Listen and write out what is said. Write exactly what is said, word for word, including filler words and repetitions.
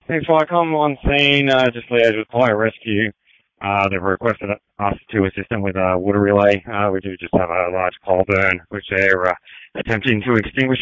Hey, fire come on scene, uh, just liaise with fire rescue. Uh, they've requested us to assist them with a water relay. Uh, we do just have a large coal burn, which they're uh, attempting to extinguish